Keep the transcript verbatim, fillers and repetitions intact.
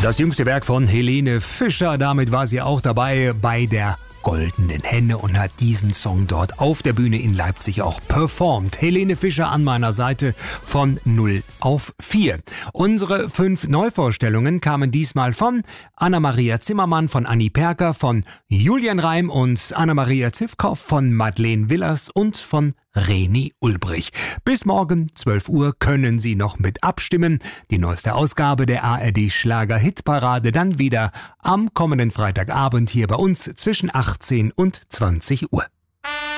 Das jüngste Werk von Helene Fischer, damit war sie auch dabei bei der Goldenen Henne und hat diesen Song dort auf der Bühne in Leipzig auch performt. Helene Fischer an meiner Seite von null auf vier. Unsere fünf Neuvorstellungen kamen diesmal von Anna-Maria Zimmermann, von Anni Perker, von Julian Reim und Anna-Maria Zivkow, von Madeleine Willers und von Reni Ulbrich. Bis morgen zwölf Uhr können Sie noch mit abstimmen. Die neueste Ausgabe der A R D Schlager-Hitparade dann wieder am kommenden Freitagabend hier bei uns zwischen achtzehn und zwanzig Uhr.